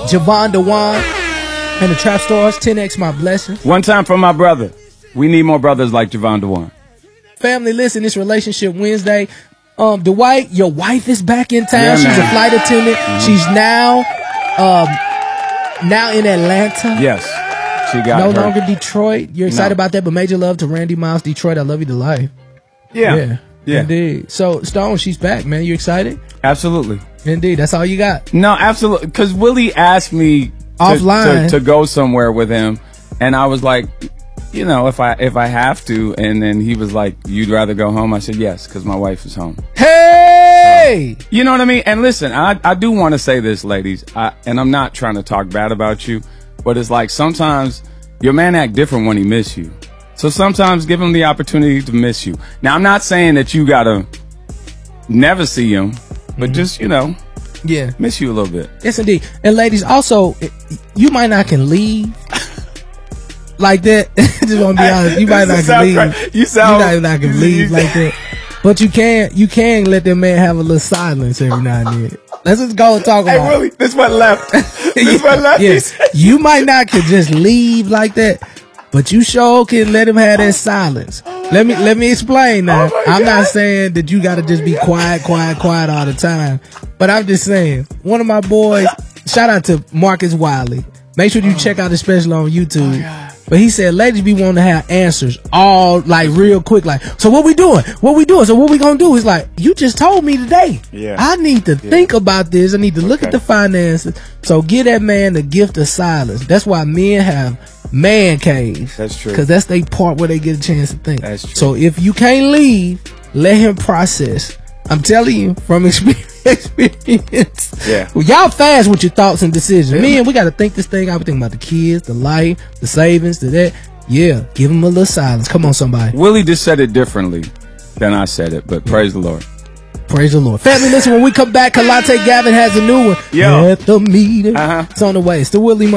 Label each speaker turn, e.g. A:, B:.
A: Javon Dewan and the Trap Stars. 10X my blessing.
B: One time for my brother. We need more brothers like Javon Dewan.
A: Family, listen, this Relationship Wednesday. Dwight, your wife is back in town.
B: Yeah,
A: she's
B: man.
A: a flight attendant. She's now in Atlanta.
B: Yes. She got
A: No
B: her.
A: longer Detroit. You're excited about that, but major love to Randy Miles, Detroit. I love you to life.
B: Yeah.
A: Indeed. So, Stone, she's back, man. You excited?
B: Absolutely.
A: Indeed. That's all you got?
B: No, absolutely. Because Willie asked me
A: Offline
B: to go somewhere with him, and I was like, you know, if I have to, and then he was like, you'd rather go home? I said yes, because my wife is home.
A: Hey!
B: You know what I mean? And listen, I do want to say this, ladies, and I'm not trying to talk bad about you, but it's like sometimes your man act different when he miss you. So sometimes give him the opportunity to miss you. Now, I'm not saying that you got to never see him, but just, you know, miss you a little bit.
A: Yes, indeed. And ladies, also, you might not can leave like that. Just want to be honest. You might not can leave. You not can leave like that. But you can let that man have a little silence every now and then. Let's just go and talk about it.
B: Hey, Willie, this one left. This one left.
A: Yes. You might not can just leave like that, but you sure can let him have that silence. Let me explain now. I'm not saying that you gotta just be quiet all the time. But I'm just saying, one of my boys, shout out to Marcus Wiley. Make sure you check out the special on YouTube. But he said ladies be wanting to have answers all like real quick, like, so what we doing? So what we gonna do? It's like, you just told me today.
B: Yeah.
A: I need to think about this. I need to look at the finances. So give that man the gift of silence. That's why men have man caves.
B: That's true.
A: Because that's the part where they get a chance to think.
B: That's true.
A: So if you can't leave, let him process. I'm telling you from experience.
B: Yeah.
A: Well, y'all fast with your thoughts and decisions. Man, we got to think this thing out. We think about the kids, the life, the savings, the that. Yeah, give him a little silence. Come on, somebody.
B: Willie just said it differently than I said it, but praise the Lord.
A: Praise the Lord. Family, listen, when we come back, Kalante Gavin has a new one.
B: Yo.
A: At the meter. It's on the way. It's the Willie